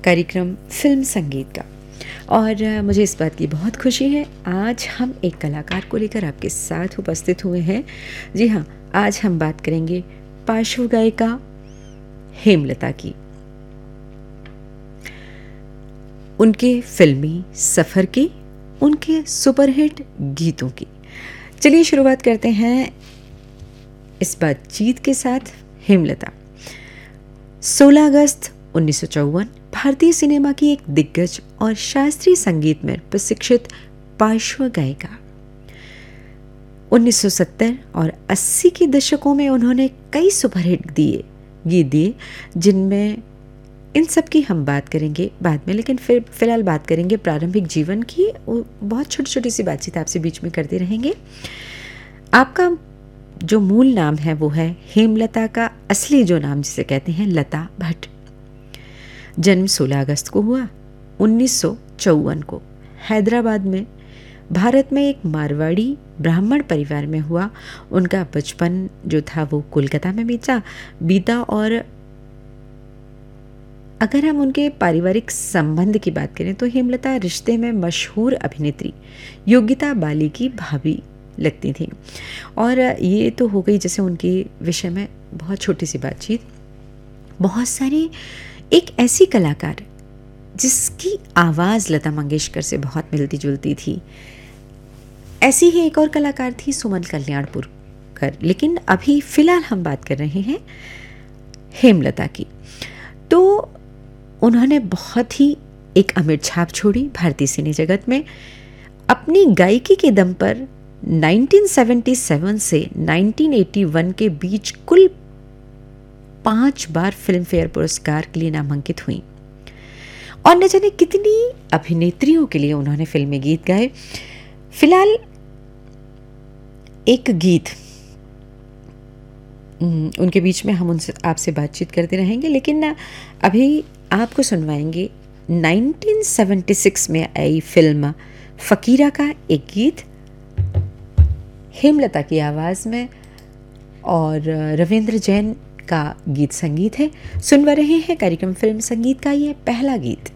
कार्यक्रम फिल्म संगीत का। और मुझे इस बात की बहुत खुशी है, आज हम एक कलाकार को लेकर आपके साथ उपस्थित हुए हैं। जी हाँ, आज हम बात करेंगे पार्श्व गायिका हेमलता की, उनके फिल्मी सफ़र की, उनके सुपरहिट गीतों की। चलिए शुरुआत करते हैं इस बातचीत के साथ। हेमलता 16 अगस्त 1954 भारतीय सिनेमा की एक दिग्गज और शास्त्रीय संगीत में प्रशिक्षित पार्श्व गायिका। 1970 और 80 के दशकों में उन्होंने कई सुपरहिट गीत दिए, जिनमें इन सब की हम बात करेंगे बाद में, लेकिन फिलहाल बात करेंगे प्रारंभिक जीवन की। बहुत छोटी छोटी सी बातचीत आपसे बीच में करते रहेंगे। आपका जो मूल नाम है वो है हेमलता, का असली जो नाम जिसे कहते हैं लता भट्ट। जन्म 16 अगस्त को हुआ 1954 को हैदराबाद में, भारत में एक मारवाड़ी ब्राह्मण परिवार में हुआ। उनका बचपन जो था वो कोलकाता में बीता। और अगर हम उनके पारिवारिक संबंध की बात करें तो हेमलता रिश्ते में मशहूर अभिनेत्री योगिता बाली की भाभी लगती थी। और ये तो हो गई जैसे उनके विषय में बहुत छोटी सी बातचीत। बहुत सारी एक ऐसी कलाकार जिसकी आवाज़ लता मंगेशकर से बहुत मिलती जुलती थी, ऐसी ही एक और कलाकार थी सुमन कल्याणपुरकर। लेकिन अभी फ़िलहाल हम बात कर रहे हैं हेमलता की। तो उन्होंने बहुत ही एक अमिट छाप छोड़ी भारतीय सिने जगत में। अपनी गायकी के दम पर 1977 से 1981 के बीच कुल 5 बार फिल्म फेयर पुरस्कार के लिए नामांकित हुई और न जाने कितनी अभिनेत्रियों के लिए उन्होंने फिल्मी गीत गाए। फिलहाल एक गीत उनके बीच में हम उनसे आपसे बातचीत करते रहेंगे, लेकिन अभी आपको सुनवाएंगे 1976 में आई फिल्म फकीरा का एक गीत हेमलता की आवाज़ में, और रविंद्र जैन का गीत संगीत है। सुनवा रहे हैं कार्यक्रम फिल्म संगीत का ये पहला गीत।